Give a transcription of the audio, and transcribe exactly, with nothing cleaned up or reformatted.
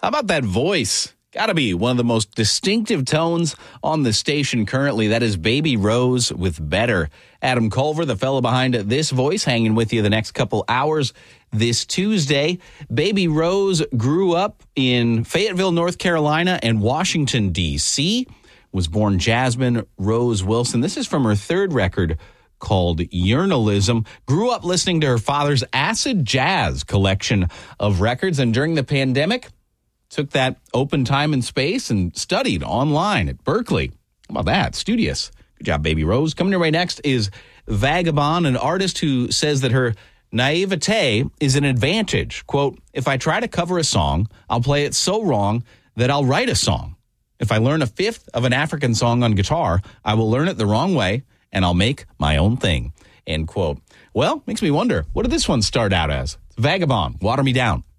How about that voice? Got to be one of the most distinctive tones on the station currently. That is Baby Rose with Better. Adam Culver, the fellow behind this voice, hanging with you the next couple hours this Tuesday. Baby Rose grew up in Fayetteville, North Carolina, and Washington, D C Was born Jasmine Rose Wilson. This is from her third record called Yearnalism. Grew up listening to her father's acid jazz collection of records, and during the pandemic, took that open time and space and studied online at Berkeley. How about that? Studious. Good job, Baby Rose. Coming to right next is Vagabond, an artist who says that her naivete is an advantage. Quote, if I try to cover a song, I'll play it so wrong that I'll write a song. If I learn a fifth of an African song on guitar, I will learn it the wrong way and I'll make my own thing. End quote. Well, makes me wonder, what did this one start out as? Vagabond, Water Me Down.